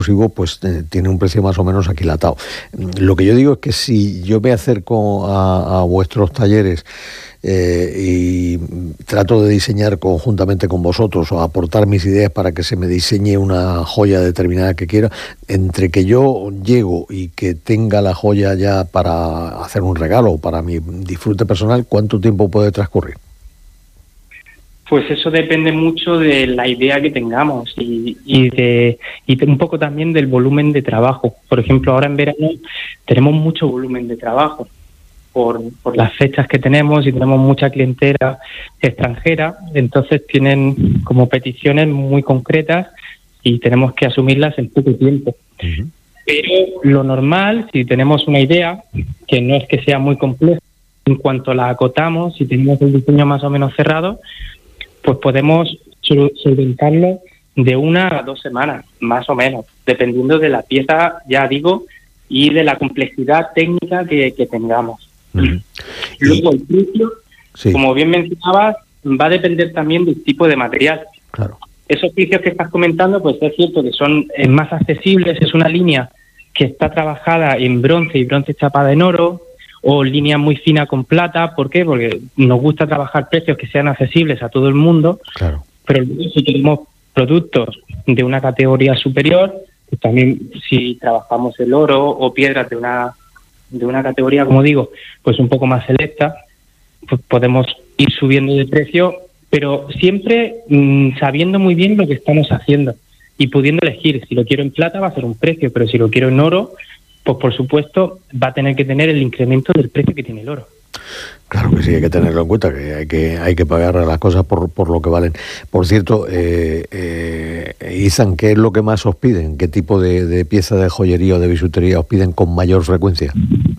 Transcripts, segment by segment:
pues tiene un precio más o menos aquilatado. Lo que yo digo es que si yo me acerco a vuestros talleres y trato de diseñar conjuntamente con vosotros o aportar mis ideas para que se me diseñe una joya determinada que quiera, entre que yo llego y que tenga la joya ya para hacer un regalo o para mi disfrute personal, ¿cuánto tiempo puede transcurrir? Pues eso depende mucho de la idea que tengamos y un poco también del volumen de trabajo. Por ejemplo, ahora en verano tenemos mucho volumen de trabajo por las fechas que tenemos y tenemos mucha clientela extranjera, entonces tienen como peticiones muy concretas y tenemos que asumirlas en poco tiempo. Uh-huh. Pero lo normal, si tenemos una idea, que no es que sea muy compleja, en cuanto la acotamos, si tenemos el diseño más o menos cerrado, pues podemos solventarlo de 1 a 2 semanas, más o menos, dependiendo de la pieza, ya digo, y de la complejidad técnica que tengamos. Uh-huh. Luego el precio, sí, como bien mencionabas, va a depender también del tipo de material. Claro. Esos precios que estás comentando, pues es cierto que son más accesibles, es una línea que está trabajada en bronce y bronce chapada en oro, o línea muy fina con plata. ¿Por qué? Porque nos gusta trabajar precios que sean accesibles a todo el mundo. Claro. Pero si tenemos productos de una categoría superior, pues también si trabajamos el oro o piedras de una categoría, como digo, pues un poco más selecta, pues podemos ir subiendo de precio, pero siempre sabiendo muy bien lo que estamos haciendo y pudiendo elegir. Si lo quiero en plata va a ser un precio, pero si lo quiero en oro, pues por supuesto va a tener que tener el incremento del precio que tiene el oro. Claro que sí, hay que tenerlo en cuenta, que hay que pagar las cosas por lo que valen. Por cierto, Izan, ¿qué es lo que más os piden? ¿Qué tipo de pieza de joyería o de bisutería os piden con mayor frecuencia?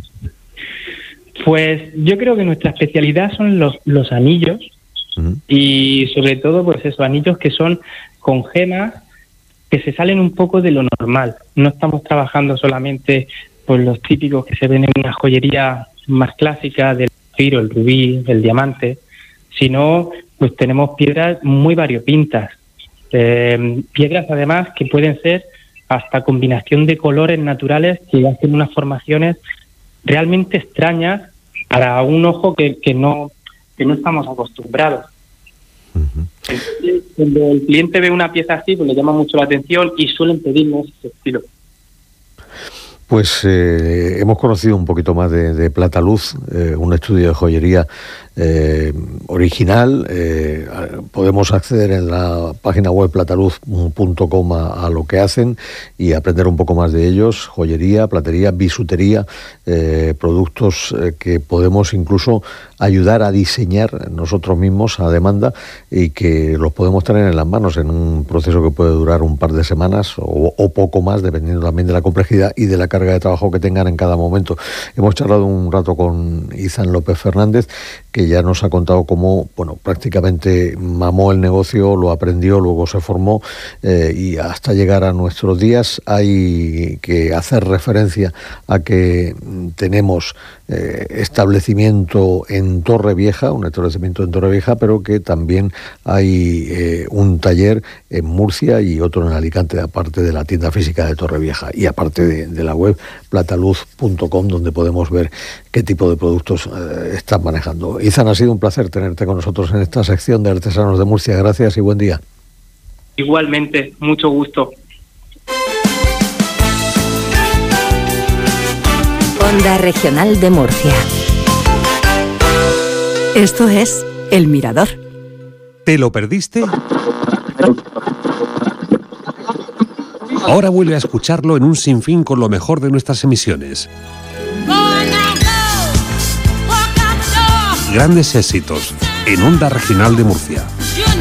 Pues yo creo que nuestra especialidad son los anillos. Uh-huh. Y sobre todo pues esos anillos que son con gemas que se salen un poco de lo normal. No estamos trabajando solamente pues los típicos que se ven en una joyería más clásica del zafiro, el rubí, el diamante, sino pues tenemos piedras muy variopintas, piedras además que pueden ser hasta combinación de colores naturales que hacen unas formaciones realmente extrañas para un ojo que no estamos acostumbrados. Uh-huh. Entonces, cuando el cliente ve una pieza así, pues le llama mucho la atención y suelen pedirnos ese estilo. Pues hemos conocido un poquito más de Plataluz, un estudio de joyería original. Podemos acceder en la página web plataluz.com a lo que hacen y aprender un poco más de ellos. Joyería, platería, bisutería, productos que podemos incluso ayudar a diseñar nosotros mismos a demanda y que los podemos tener en las manos en un proceso que puede durar un par de semanas o poco más, dependiendo también de la complejidad y de la carga de trabajo que tengan en cada momento. Hemos charlado un rato con Izan López Fernández, que ya nos ha contado cómo, bueno, prácticamente mamó el negocio, lo aprendió, luego se formó y hasta llegar a nuestros días hay que hacer referencia a que tenemos establecimiento en Torrevieja, un establecimiento en Torrevieja, pero que también hay un taller en Murcia y otro en Alicante, aparte de la tienda física de Torrevieja y aparte de la web plataluz.com, donde podemos ver qué tipo de productos están manejando. Izan, ha sido un placer tenerte con nosotros en esta sección de Artesanos de Murcia. Gracias y buen día. Igualmente, mucho gusto. Onda Regional de Murcia. Esto es El Mirador. ¿Te lo perdiste? Ahora vuelve a escucharlo en un sinfín con lo mejor de nuestras emisiones. Grandes éxitos en Onda Regional de Murcia.